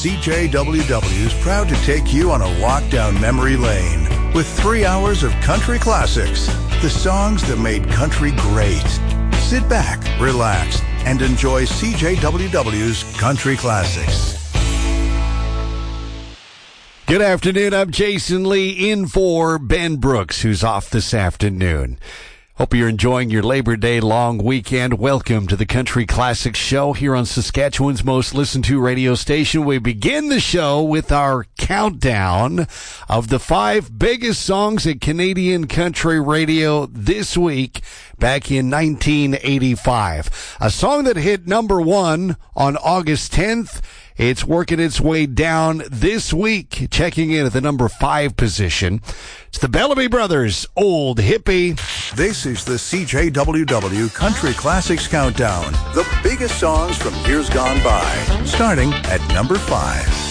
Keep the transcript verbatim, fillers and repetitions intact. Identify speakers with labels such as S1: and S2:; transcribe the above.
S1: C J W W is proud to take you on a walk down memory lane with three hours of country classics, the songs that made country great. Sit back, relax, and enjoy C J W W's Country Classics.
S2: Good afternoon. I'm Jason Lee in for Ben Brooks, who's off this afternoon. Hope you're enjoying your Labor Day long weekend. Welcome to the Country Classics Show here on Saskatchewan's most listened to radio station. We begin the show with our countdown of the five biggest songs at Canadian country radio this week back in nineteen eighty-five. A song that hit number one on August tenth. It's working its way down this week, checking in at the number five position. It's the Bellamy Brothers, Old Hippie.
S1: This is the C J W W Country Classics Countdown. The biggest songs from years gone by, starting at number five.